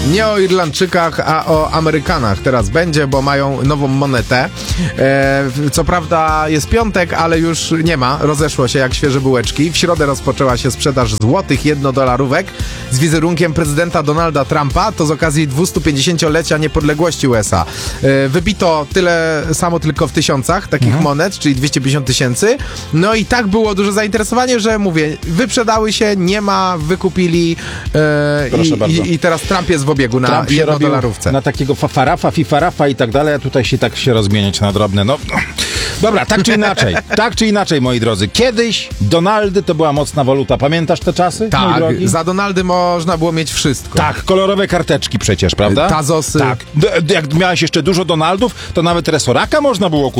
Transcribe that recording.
Nie o Irlandczykach, a o Amerykanach teraz będzie, bo mają nową monetę. Co prawda jest piątek, ale już nie ma. Rozeszło się jak świeże bułeczki. W środę rozpoczęła się sprzedaż złotych jednodolarówek z wizerunkiem prezydenta Donalda Trumpa. To z okazji 250-lecia niepodległości USA. Wybito tyle samo tylko w tysiącach takich monet, czyli 250 000. No i tak było duże zainteresowanie, że mówię, wyprzedały się, nie ma, wykupili i teraz Trump jest w obiegu na Trump się jednodolarówce. na takiego fafarafa, fifarafa i tak dalej, a tutaj się tak się rozmieniać na drobne. No. Dobra, tak czy inaczej, moi drodzy. Kiedyś Donaldy to była mocna waluta. Pamiętasz te czasy, mój Tak, drogi? za Donaldy można było mieć wszystko. Tak, kolorowe karteczki przecież, prawda? Tazosy. Tak. Jak miałeś jeszcze dużo Donaldów, to nawet resoraka można było kupić.